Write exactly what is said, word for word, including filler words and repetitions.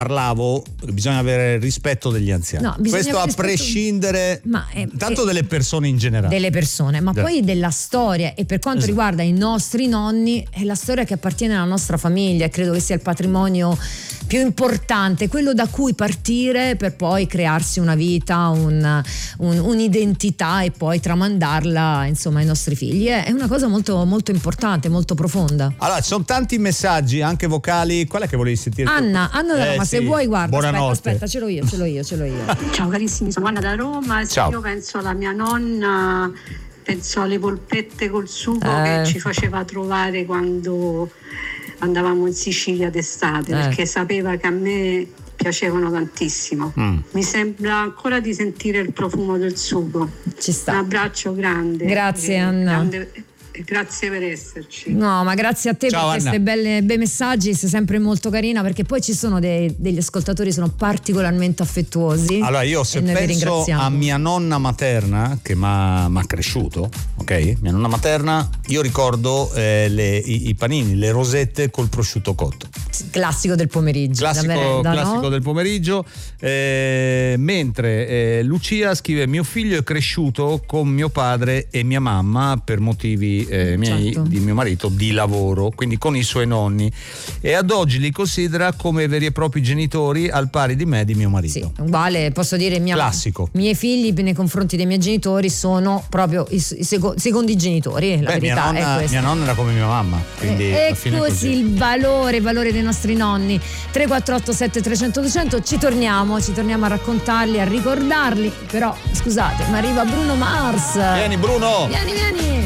parlavo, bisogna avere rispetto degli anziani. No, questo a rispetto... prescindere ma è, tanto è, delle persone in generale. Delle persone, ma Già. poi della storia, e per quanto esatto. riguarda i nostri nonni, è la storia che appartiene alla nostra famiglia, credo che sia il patrimonio più importante, quello da cui partire per poi crearsi una vita, un, un, un'identità e poi tramandarla insomma ai nostri figli. È una cosa molto, molto importante, molto profonda. Allora, ci sono tanti messaggi, anche vocali. Qual è che volevi sentire? Anna, Anna da eh, Roma, sì. se vuoi guarda, Buonanotte. aspetta, aspetta, ce l'ho io, ce l'ho io, ce l'ho io. Ciao carissimi, sono Anna da Roma. Ciao. Io penso alla mia nonna, penso alle polpette col sugo Eh. che ci faceva trovare quando andavamo in Sicilia d'estate, Eh. perché sapeva che a me piacevano tantissimo. Mm. Mi sembra ancora di sentire il profumo del sugo. Ci sta. Un abbraccio grande. Grazie, eh, Anna. grande, e grazie per esserci. No, ma grazie a te. Ciao, per questi belle bei messaggi, sei sempre molto carina, perché poi ci sono dei, degli ascoltatori che sono particolarmente affettuosi. Allora io se e noi vi penso ringraziamo. a mia nonna materna che mi ha cresciuto, ok? Mia nonna materna, io ricordo eh, le, i, i panini, le rosette col prosciutto cotto. Classico del pomeriggio. Classico, da merenda, classico no? del pomeriggio. Eh, mentre eh, Lucia scrive: mio figlio è cresciuto con mio padre e mia mamma per motivi eh, miei, Certo. di mio marito di lavoro, quindi con i suoi nonni, e ad oggi li considera come veri e propri genitori al pari di me e di mio marito. Sì, uguale, posso dire, mia, Classico. i miei figli nei confronti dei miei genitori sono proprio i, i seco- secondi genitori, la Beh, mia verità nonna, è questa. mia nonna era come mia mamma, quindi E alla fine è così così. il valore, il valore dei nostri nonni. Tre quattro otto sette tre zero zero duecento, ci torniamo, ci torniamo a raccontarli, a ricordarli. Però scusate, ma arriva Bruno Mars. Vieni Bruno! Vieni, vieni.